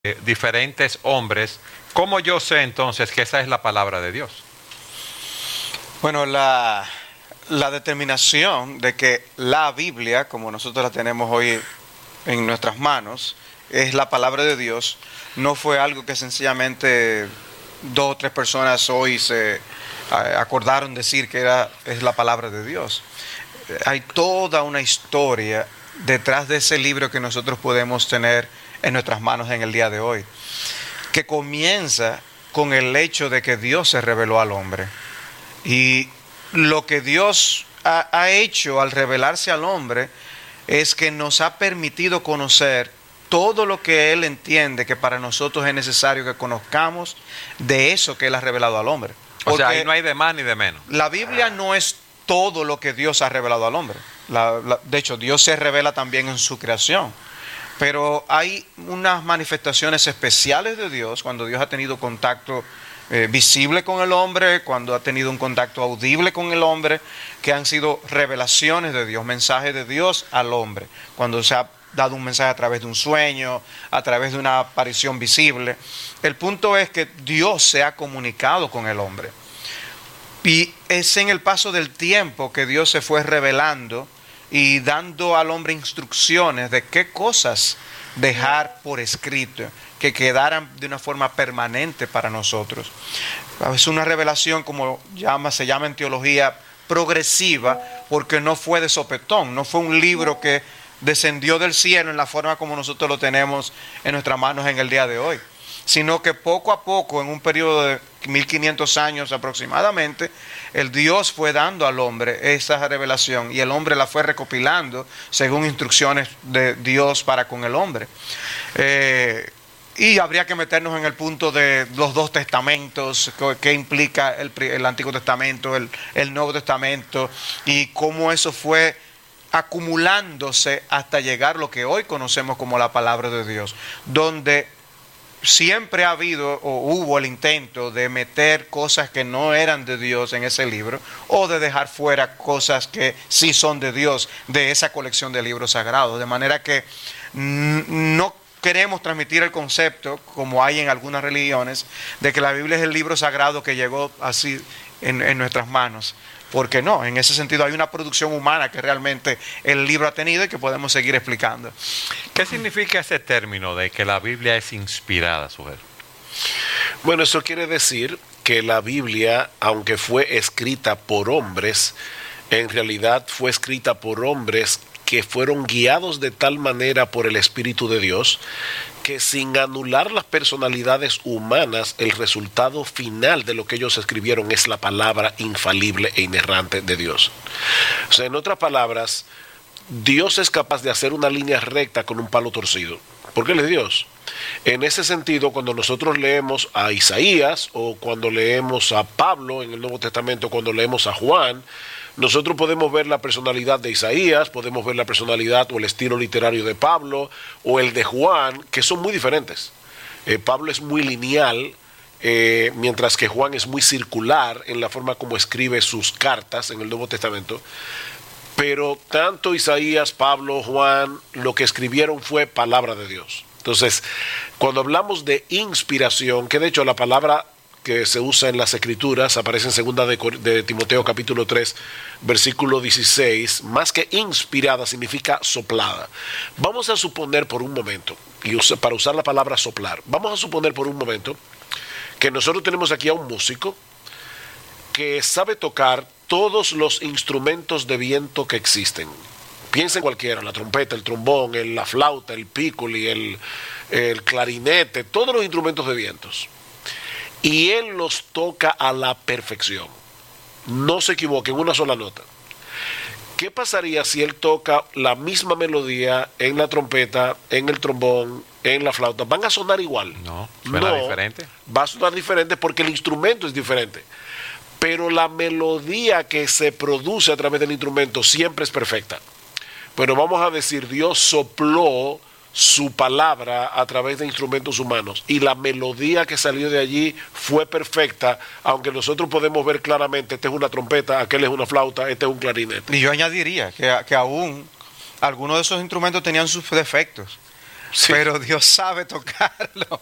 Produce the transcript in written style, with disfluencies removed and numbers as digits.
diferentes hombres, ¿cómo yo sé entonces que esa es la palabra de Dios? Bueno, la determinación de que la Biblia, como nosotros la tenemos hoy en nuestras manos, es la palabra de Dios, no fue algo que sencillamente dos o tres personas hoy se acordaron decir que es la palabra de Dios. Hay toda una historia detrás de ese libro que nosotros podemos tener en nuestras manos en el día de hoy, que comienza con el hecho de que Dios se reveló al hombre. Y lo que Dios ha hecho al revelarse al hombre es que nos ha permitido conocer todo lo que Él entiende que para nosotros es necesario que conozcamos de eso que Él ha revelado al hombre. O sea, ahí no hay de más ni de menos. La Biblia no es todo lo que Dios ha revelado al hombre. De hecho, Dios se revela también en su creación. Pero hay unas manifestaciones especiales de Dios cuando Dios ha tenido contacto visible con el hombre, cuando ha tenido un contacto audible con el hombre, que han sido revelaciones de Dios, mensajes de Dios al hombre, cuando se ha dado un mensaje a través de un sueño, a través de una aparición visible. El punto es que Dios se ha comunicado con el hombre. Y es en el paso del tiempo que Dios se fue revelando y dando al hombre instrucciones de qué cosas dejar por escrito, que quedaran de una forma permanente para nosotros. Es una revelación, como se llama en teología, progresiva, porque no fue de sopetón, no fue un libro que descendió del cielo en la forma como nosotros lo tenemos en nuestras manos en el día de hoy, sino que poco a poco, en un periodo de 1500 años aproximadamente, el Dios fue dando al hombre esa revelación y el hombre la fue recopilando según instrucciones de Dios para con el hombre. Y habría que meternos en el punto de los dos testamentos, qué implica el Antiguo Testamento, el Nuevo Testamento, y cómo eso fue acumulándose hasta llegar a lo que hoy conocemos como la palabra de Dios, donde siempre ha habido o hubo el intento de meter cosas que no eran de Dios en ese libro, o de dejar fuera cosas que sí son de Dios de esa colección de libros sagrados, de manera que no queremos transmitir el concepto, como hay en algunas religiones, de que la Biblia es el libro sagrado que llegó así en nuestras manos. Porque no, en ese sentido hay una producción humana que realmente el libro ha tenido y que podemos seguir explicando. ¿Qué significa ese término de que la Biblia es inspirada, Sujel? Bueno, eso quiere decir que la Biblia, aunque fue escrita por hombres, en realidad fue escrita por hombres que fueron guiados de tal manera por el Espíritu de Dios, que sin anular las personalidades humanas, el resultado final de lo que ellos escribieron es la palabra infalible e inerrante de Dios. O sea, en otras palabras, Dios es capaz de hacer una línea recta con un palo torcido, porque Él es Dios. En ese sentido, cuando nosotros leemos a Isaías, o cuando leemos a Pablo en el Nuevo Testamento, cuando leemos a Juan, nosotros podemos ver la personalidad de Isaías, podemos ver la personalidad o el estilo literario de Pablo o el de Juan, que son muy diferentes. Pablo es muy lineal, mientras que Juan es muy circular en la forma como escribe sus cartas en el Nuevo Testamento. Pero tanto Isaías, Pablo, Juan, lo que escribieron fue palabra de Dios. Entonces, cuando hablamos de inspiración, que de hecho la palabra que se usa en las Escrituras, aparece en segunda de Timoteo capítulo 3, versículo 16, más que inspirada significa soplada. Vamos a suponer por un momento, y para usar la palabra soplar, vamos a suponer por un momento que nosotros tenemos aquí a un músico que sabe tocar todos los instrumentos de viento que existen. Piensa en cualquiera, la trompeta, el trombón, la flauta, el pícoli, el clarinete, todos los instrumentos de vientos. Y él los toca a la perfección. No se equivoque en una sola nota. ¿Qué pasaría si él toca la misma melodía en la trompeta, en el trombón, en la flauta? ¿Van a sonar igual? No, suena diferente. Va a sonar diferente porque el instrumento es diferente. Pero la melodía que se produce a través del instrumento siempre es perfecta. Bueno, vamos a decir, Dios sopló su palabra a través de instrumentos humanos y la melodía que salió de allí fue perfecta, aunque nosotros podemos ver claramente, esta es una trompeta, aquel es una flauta, este es un clarinete. Y yo añadiría que aún algunos de esos instrumentos tenían sus defectos. Sí. pero Dios sabe tocarlo.